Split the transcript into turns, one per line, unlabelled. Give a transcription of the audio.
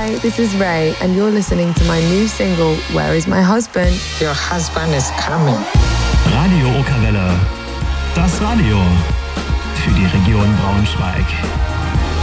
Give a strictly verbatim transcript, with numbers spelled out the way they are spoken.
Hi, this is Ray, and you're listening to my new single, Where is my husband?
Your husband is coming.
Radio Okerwelle. Das Radio für die Region Braunschweig.